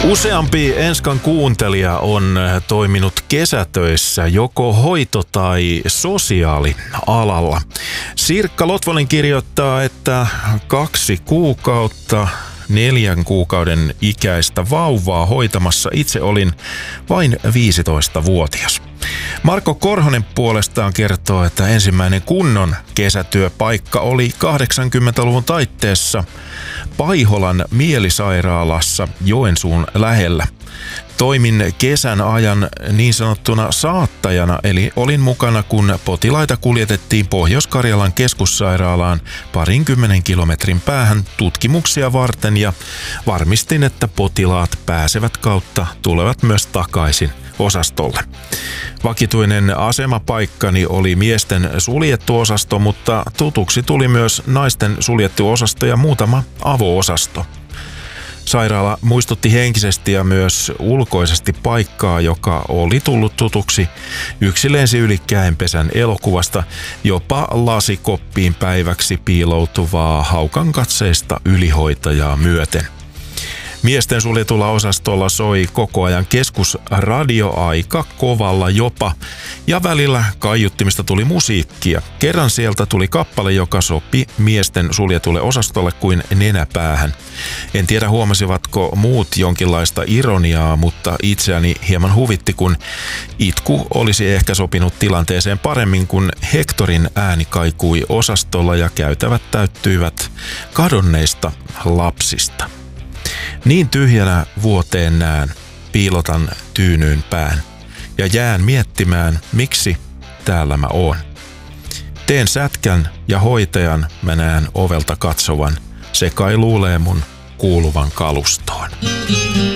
Useampi Enskan kuuntelija on toiminut kesätöissä joko hoito- tai sosiaalialalla. Sirkka Lotvonen kirjoittaa, että 2 kuukautta 4 kuukauden ikäistä vauvaa hoitamassa itse olin vain 15-vuotias. Marko Korhonen puolestaan kertoo, että ensimmäinen kunnon kesätyöpaikka oli 80-luvun taitteessa Paiholan mielisairaalassa Joensuun lähellä. Toimin kesän ajan niin sanottuna saattajana, eli olin mukana, kun potilaita kuljetettiin Pohjois-Karjalan keskussairaalaan 20 kilometrin päähän tutkimuksia varten ja varmistin, että potilaat pääsevät kautta tulevat myös takaisin osastolle. Vakituinen asemapaikkani oli miesten suljettu osasto, mutta tutuksi tuli myös naisten suljettu osasto ja muutama avo-osasto. Sairaala muistutti henkisesti ja myös ulkoisesti paikkaa, joka oli tullut tutuksi. Yksi lensi yli käenpesän elokuvasta, jopa lasikoppiin päiväksi piiloutuvaa haukan katseista ylihoitajaa myöten. Miesten suljetulla osastolla soi koko ajan keskusradio aika kovalla jopa, ja välillä kaiuttimista tuli musiikkia. Kerran sieltä tuli kappale, joka sopi miesten suljetulle osastolle kuin nenäpäähän. En tiedä, huomasivatko muut jonkinlaista ironiaa, mutta itseäni hieman huvitti, kun itku olisi ehkä sopinut tilanteeseen paremmin, kun Hectorin ääni kaikui osastolla ja käytävät täyttyivät kadonneista lapsista. Niin tyhjänä vuoteen näen, piilotan tyynyyn pään ja jään miettimään, miksi täällä mä oon. Teen sätkän ja hoitajan mä näen ovelta katsovan, se kai luulee mun kuuluvan kalustoon.